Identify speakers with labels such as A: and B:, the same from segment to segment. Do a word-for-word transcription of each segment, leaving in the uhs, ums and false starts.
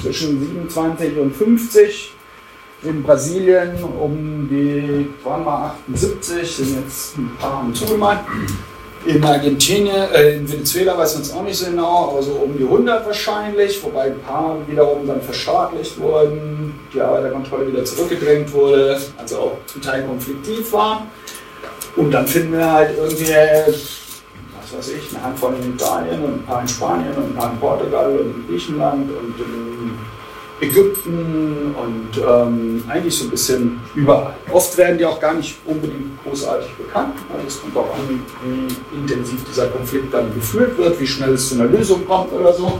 A: zwischen siebenundzwanzig und fünfzig. In Brasilien um die achtundsiebzig, sind jetzt ein paar haben zugemacht. In Argentinien, äh, in Venezuela weiß man es auch nicht so genau, aber so um die hundert wahrscheinlich, wobei ein paar wiederum dann verstaatlicht wurden, die Arbeiterkontrolle wieder zurückgedrängt wurde, also auch zum Teil konfliktiv war. Und dann finden wir halt irgendwie, was weiß ich, eine Handvoll in Italien und ein paar in Spanien und ein paar in Portugal und in Griechenland und in Ägypten und ähm, eigentlich so ein bisschen überall. Oft werden die auch gar nicht unbedingt großartig bekannt. Also es kommt auch an, wie intensiv dieser Konflikt dann geführt wird, wie schnell es zu einer Lösung kommt oder so.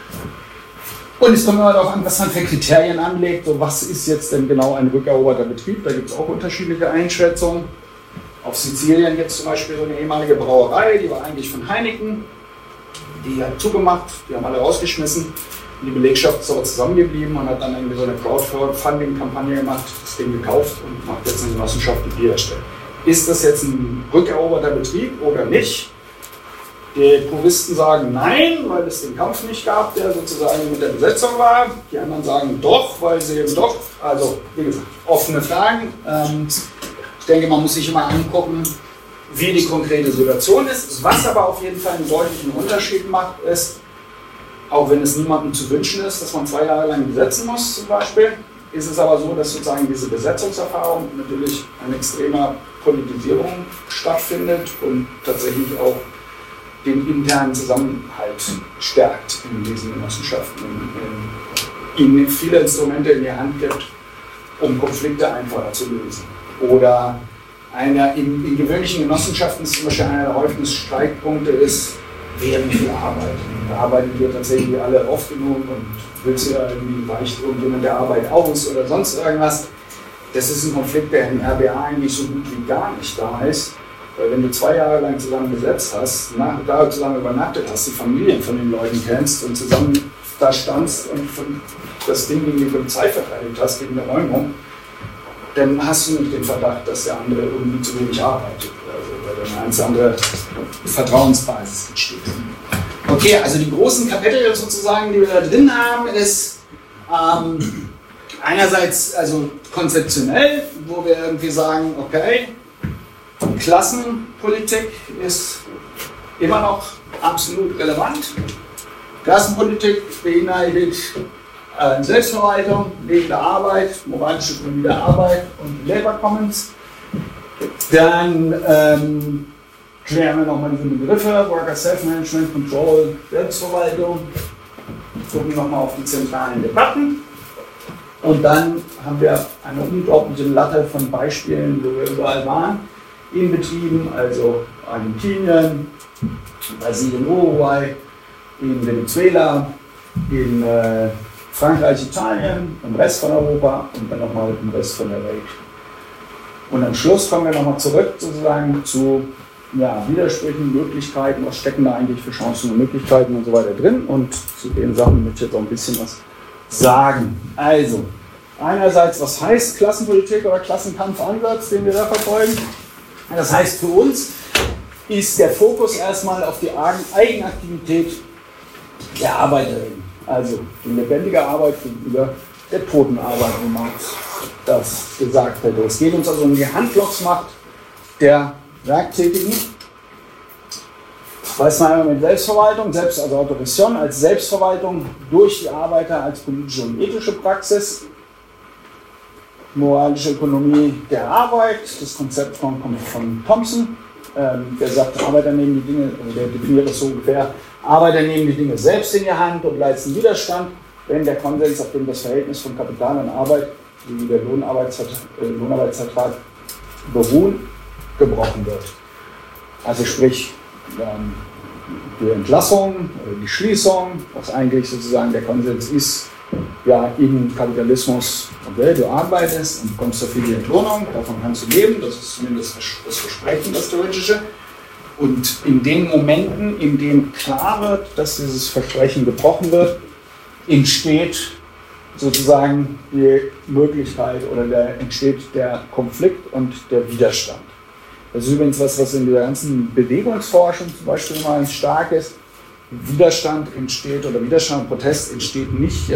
A: Und es kommt immer darauf an, was man für Kriterien anlegt. So, was ist jetzt denn genau ein rückeroberter Betrieb? Da gibt es auch unterschiedliche Einschätzungen. Auf Sizilien jetzt zum Beispiel so eine ehemalige Brauerei, die war eigentlich von Heineken. Die hat zugemacht, die haben alle rausgeschmissen. Die Belegschaft ist aber zusammengeblieben und hat dann irgendwie so eine Crowdfunding-Kampagne gemacht, das Ding gekauft und macht jetzt eine Genossenschaft, die Bier erstellt. Ist das jetzt ein rückeroberter Betrieb oder nicht? Die Puristen sagen nein, weil es den Kampf nicht gab, der sozusagen mit der Besetzung war. Die anderen sagen doch, weil sie eben doch, also wie gesagt, offene Fragen. Ich denke, man muss sich immer angucken, wie die konkrete Situation ist. Was aber auf jeden Fall einen deutlichen Unterschied macht, ist, auch wenn es niemandem zu wünschen ist, dass man zwei Jahre lang besetzen muss zum Beispiel, ist es aber so, dass sozusagen diese Besetzungserfahrung natürlich eine extreme Politisierung stattfindet und tatsächlich auch den internen Zusammenhalt stärkt in diesen Genossenschaften, ihnen viele Instrumente in die Hand gibt, um Konflikte einfacher zu lösen. Oder eine, in, in gewöhnlichen Genossenschaften ist zum Beispiel einer der häufigsten Streitpunkte ist, wer wie viel arbeitet. Da arbeiten wir tatsächlich alle oft genug und willst du ja irgendwie, weicht irgendjemand der Arbeit aus oder sonst irgendwas. Das ist ein Konflikt, der in R B A eigentlich so gut wie gar nicht da ist. Weil wenn du zwei Jahre lang zusammen besetzt hast, nach, da zusammen übernachtet hast, die Familien von den Leuten kennst und zusammen da standst und von, das Ding gegen die Polizei verteidigt hast, gegen eine Räumung, dann hast du nicht den Verdacht, dass der andere irgendwie zu wenig arbeitet. Also, weil dann eine ganz andere Vertrauensbasis entsteht. Okay, also die großen Kapitel sozusagen, die wir da drin haben, ist ähm, einerseits also konzeptionell, wo wir irgendwie sagen, okay, Klassenpolitik ist immer noch absolut relevant. Klassenpolitik beinhaltet äh, Selbstverwaltung, lebende Arbeit, moralische Ökonomie der Arbeit und Labor Commons. Dann ähm, klären wir nochmal diese Begriffe, Worker Self-Management, Control, Selbstverwaltung, gucken nochmal auf die zentralen Debatten. Und dann haben wir eine unglaubliche Latte von Beispielen, wo wir überall waren, in Betrieben, also Argentinien, Brasilien, Uruguay, in Venezuela, in äh, Frankreich, Italien, im Rest von Europa und dann nochmal im Rest von der Welt. Und am Schluss kommen wir nochmal zurück sozusagen zu ja, Widersprüchen, Möglichkeiten, was stecken da eigentlich für Chancen und Möglichkeiten und so weiter drin, und zu den Sachen möchte ich jetzt auch ein bisschen was sagen. Also, einerseits, was heißt Klassenpolitik oder Klassenkampfansatz, den wir da verfolgen? Das heißt, für uns ist der Fokus erstmal auf die Eigenaktivität der Arbeiterin, also die lebendige Arbeit gegenüber der toten Arbeit, wie Marx das gesagt hätte. Es geht uns also um die Handlungsmacht der Werktätigen. Weiß man einmal mit Selbstverwaltung, selbst also Autorisation als Selbstverwaltung durch die Arbeiter als politische und ethische Praxis. Moralische Ökonomie der Arbeit, das Konzept kommt von, von Thompson, ähm, der sagt, Arbeiter nehmen die Dinge, also der definiert das so ungefähr, Arbeiter nehmen die Dinge selbst in die Hand und leisten Widerstand, wenn der Konsens, auf dem das Verhältnis von Kapital und Arbeit, wie der Lohnarbeitsvertrag, äh, Lohnarbeitsvertrag beruhen, gebrochen wird. Also sprich, ähm, die Entlassung oder die Schließung, was eigentlich sozusagen der Konsens ist, ja, im Kapitalismus, okay, du arbeitest und bekommst dafür die Entlohnung, davon kannst du leben, das ist zumindest das Versprechen, das theoretische. Und in den Momenten, in denen klar wird, dass dieses Versprechen gebrochen wird, entsteht sozusagen die Möglichkeit oder der, entsteht der Konflikt und der Widerstand. Das ist übrigens was, was in der ganzen Bewegungsforschung zum Beispiel mal stark ist. Widerstand entsteht oder Widerstand und Protest entsteht nicht